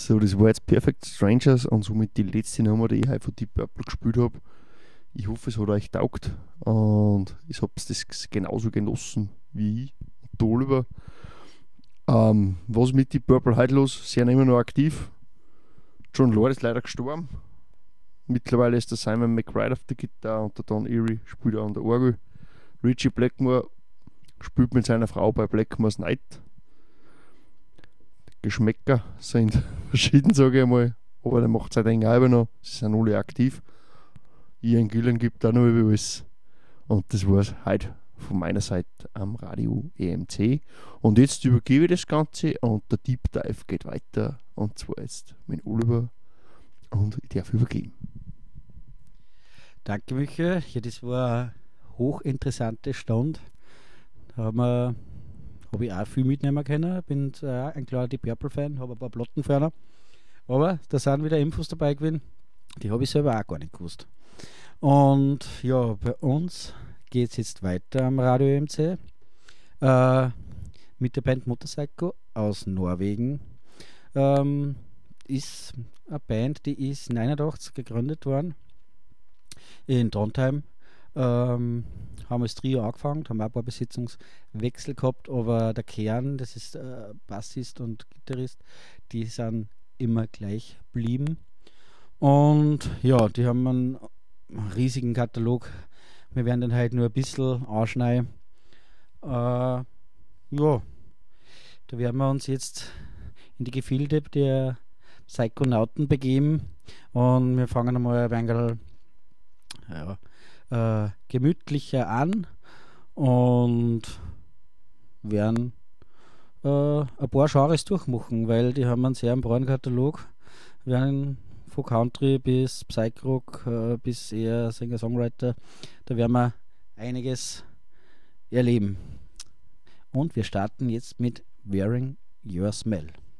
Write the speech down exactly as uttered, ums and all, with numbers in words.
So, das war jetzt Perfect Strangers und somit die letzte Nummer, die ich heute von Deep Purple gespielt habe. Ich hoffe, es hat euch taugt und ich habe das genauso genossen wie ich und der Oliver. Ähm, was mit Deep Purple heute los? Sie sind immer noch aktiv. John Lord ist leider gestorben. Mittlerweile ist der Simon McBride auf der Gitarre und der Don Erie spielt an der Orgel. Richie Blackmore spielt mit seiner Frau bei Blackmore's Night. Geschmäcker sind verschieden, sage ich einmal. Aber der macht seit einer Jahr noch. Sie sind alle aktiv. Ian Gillan gibt auch noch über alles. Und das war es heute von meiner Seite am Radio E M C. Und jetzt übergebe ich das Ganze und der Deep Dive geht weiter. Und zwar jetzt mit Oliver. Und ich darf übergeben. Danke, Michael. Ja, das war eine hochinteressante Stunde. Da haben wir habe ich auch viel mitnehmen können. Bin äh, ein klarer Deep Purple-Fan, habe ein paar Platten ferner. Aber da sind wieder Infos dabei gewesen, die habe ich selber auch gar nicht gewusst. Und ja, bei uns geht es jetzt weiter am Radio E M C äh, mit der Band Motorpsycho aus Norwegen. Ähm, ist eine Band, die ist neunundachtzig gegründet worden in Trondheim. Ähm, haben als Trio angefangen, haben auch ein paar Besitzungswechsel gehabt, aber der Kern, das ist äh, Bassist und Gitarrist, die sind immer gleich geblieben. Und ja, die haben einen riesigen Katalog. Wir werden den halt nur ein bisschen anschneiden. Äh, ja, da werden wir uns jetzt in die Gefilde der Psychonauten begeben und wir fangen einmal ein wenig ja, äh, gemütlicher an und werden äh, ein paar Genres durchmachen, weil die haben einen sehr breiten Katalog. Wir werden von Country bis Psychrock äh, bis eher Singer-Songwriter, da werden wir einiges erleben. Und wir starten jetzt mit Wearing Your Smell.